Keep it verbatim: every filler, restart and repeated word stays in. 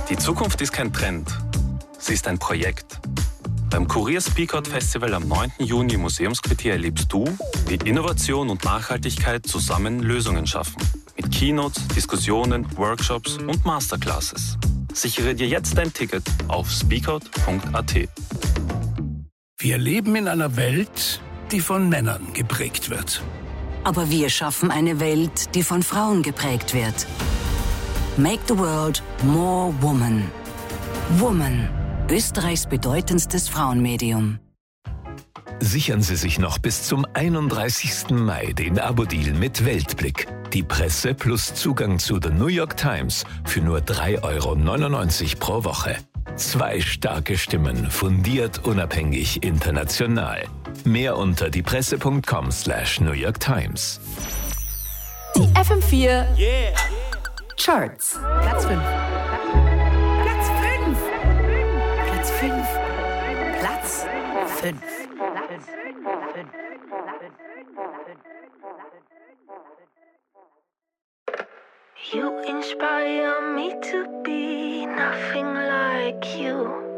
Die Zukunft ist kein Trend, sie ist ein Projekt. Beim Kurier Speak Out Festival am neunten Juni im Museumsquartier erlebst du, wie Innovation und Nachhaltigkeit zusammen Lösungen schaffen. Mit Keynotes, Diskussionen, Workshops und Masterclasses. Sichere dir jetzt dein Ticket auf speakout punkt a t. Wir leben in einer Welt, die von Männern geprägt wird. Aber wir schaffen eine Welt, die von Frauen geprägt wird. Make the world more woman. Woman, Österreichs bedeutendstes Frauenmedium. Sichern Sie sich noch bis zum einunddreißigsten Mai den Abo-Deal mit Weltblick. Die Presse plus Zugang zu The New York Times für nur drei Euro neunundneunzig pro Woche. Zwei starke Stimmen, fundiert, unabhängig, international. Mehr unter diepresse.com slash New York Times. Die F M vier yeah. Charts. Platz fünf. Platz fünf. Platz fünf. Platz fünf. You inspire me to be nothing like you.